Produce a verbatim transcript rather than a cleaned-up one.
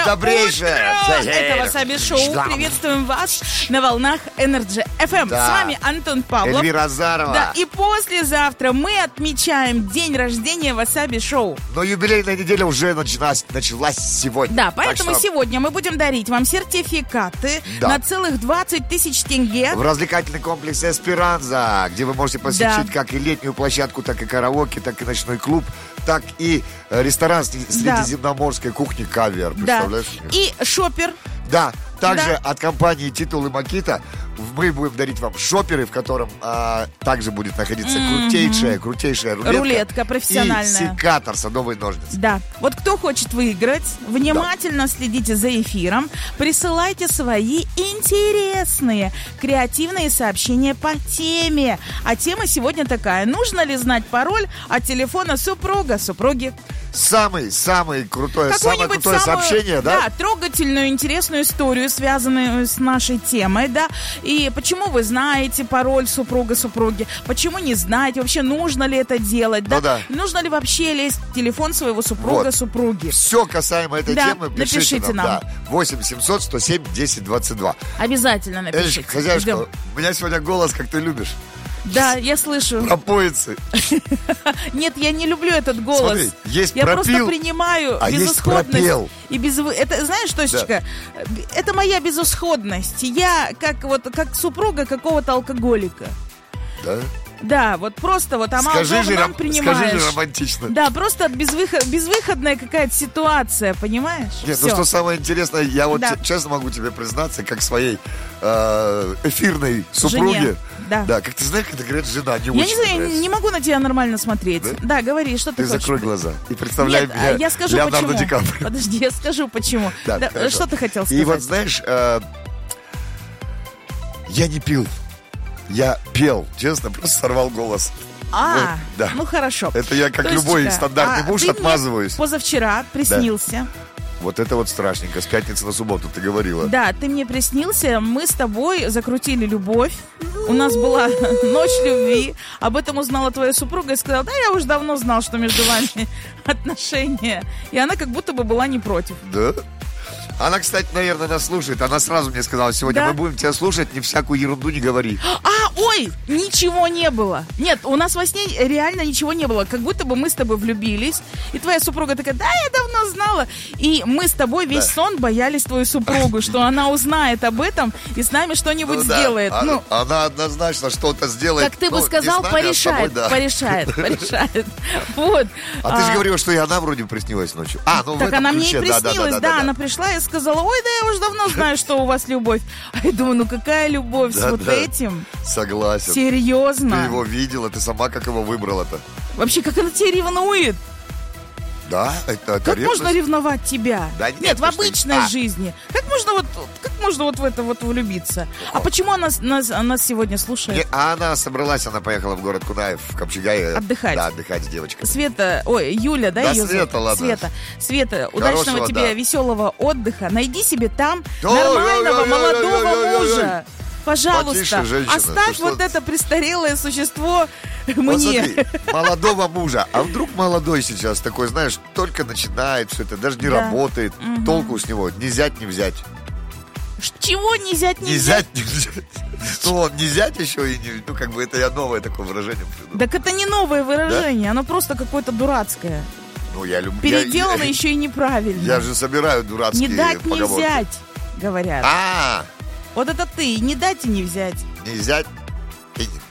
добрейшее. Это Васаби Шоу. Приветствуем вас на волнах Energy эф эм. Да. С вами Антон Павлов. Эльвира Азарова. Да, и послезавтра мы отмечаем день рождения Васаби Шоу. Но юбилейная неделя уже началась, началась сегодня. Да, поэтому что... сегодня мы будем дарить вам сертификаты да. на целых двадцать тысяч тенге. В развлекательный комплекс «Эсперанза», где вы можете посетить да. как и летнюю площадку, так и караоке, так и ночной клуб, так и ресторан средиземноморской кухни «Кавер». Представляешь? Да. И шопер. Да, также да. от компании «Титул» и «Макита» мы будем дарить вам шоперы, в котором а, также будет находиться mm-hmm. крутейшая, крутейшая рулетка. Рулетка профессиональная. И секатор, садовые ножницы. Да. Вот кто хочет выиграть, внимательно да. следите за эфиром, присылайте свои интересные, креативные сообщения по теме. А тема сегодня такая: нужно ли знать пароль от телефона супруга, супруги? Самый-самый крутой, самое крутое самую, сообщение, да? Да, трогательную, интересную историю, связанную с нашей темой, да. И почему вы знаете пароль супруга-супруги? Почему не знаете? Вообще, нужно ли это делать? Да? Ну, да. Нужно ли вообще лезть в телефон своего супруга-супруги? Вот. Все касаемо этой да, темы, пишите напишите нам. нам. Да. восемь семьсот сто семь десять двадцать два. Обязательно напишите. Элька, хозяюшка, Ждем. У меня сегодня голос, как ты любишь. Да, я слышу. Пропоицы. Нет, я не люблю этот голос. Смотри, есть я пропил, просто принимаю а безысходность. Есть пропел. И без... Это, знаешь, Тосечка, да. это моя безысходность. Я как, вот, как супруга какого-то алкоголика. Да? Да, вот просто вот скажи же, ром... принимаешь. Скажи же романтично. Да, просто безвыход... безвыходная какая-то ситуация, понимаешь? Нет, Все. ну что самое интересное, я вот да. честно могу тебе признаться, как своей э, эфирной супруге. Жене. Да. да, как ты знаешь, когда говорят жена, не я очень не знаю, нравится. Не могу на тебя нормально смотреть. Да, да говори, что ты, ты хочешь. Ты закрой глаза и представляй Нет, меня я скажу Леонардо почему. Ди Каприо. Подожди, я скажу почему. Да, да, что ты хотел сказать? И вот знаешь, э, я не пил. Я пел, честно, просто сорвал голос. А, вот, да. ну хорошо. Это я, как Тосечка, любой стандартный а муж, ты отмазываюсь. Мне позавчера приснился. Да. Вот это вот страшненько. С пятницы на субботу ты говорила. Да, ты мне приснился. Мы с тобой закрутили любовь. У нас была ночь любви. Об этом узнала твоя супруга и сказала: да, я уже давно знал, что между вами отношения. И она как будто бы была не против. Да? Она, кстати, наверное, нас слушает. Она сразу мне сказала: сегодня да? мы будем тебя слушать, не всякую ерунду не говори. А, ой, ничего не было. Нет, у нас во сне реально ничего не было. Как будто бы мы с тобой влюбились. И твоя супруга такая: да, я давно знала. И мы с тобой весь да. сон боялись твою супругу, что она узнает об этом и с нами что-нибудь ну, сделает. Да. Ну, она однозначно что-то сделает. Как ты ну, бы сказал, нами, порешает, а тобой, да. порешает, порешает. Вот. А, а ты же говорила, что и она вроде приснилась ночью. А, ну так в этом она ключе. мне и приснилась, да, да, да, да, да, да. она пришла и сказала: ой, да я уже давно знаю, что у вас любовь. А я думаю, ну какая любовь да, с вот да. этим? Согласен. Серьезно? Ты его видела, ты сама как его выбрала-то? Вообще, как она тебя ревнует? Да, это, это Как ревность? можно ревновать тебя? Да нет, нет, в что... обычной а. жизни. Как можно вот, как можно вот в это вот влюбиться? А почему она нас, нас сегодня слушает? Не, а она собралась, она поехала в город Кунаев, в Копчегай. Отдыхать. Да, отдыхать с девочкой. Света, ой, Юля, да, да ее Света, зовут? ладно. Света, Света, Хорошего, удачного тебе да. веселого отдыха. Найди себе там Ой, нормального ой, ой, молодого ой, ой, ой, ой, мужа. Пожалуйста, потише, женщина. оставь Ты вот что? это престарелое существо Вот мне. смотри, молодого мужа. А вдруг молодой сейчас такой, знаешь, только начинает все это, даже не Да. работает. Угу. Толку с него, не взять, не взять. Чего не взять, не, Не взять? взять, не взять. Ну, он не взять еще и не... Ну, как бы это я новое такое выражение придумал. Так это не новое выражение, оно просто какое-то дурацкое. Ну, я люблю... Переделано я, я, еще и неправильно. Я же собираю дурацкие Не дать, поговорки. не взять, говорят. А, Вот это ты, не дать и не взять. не взять и не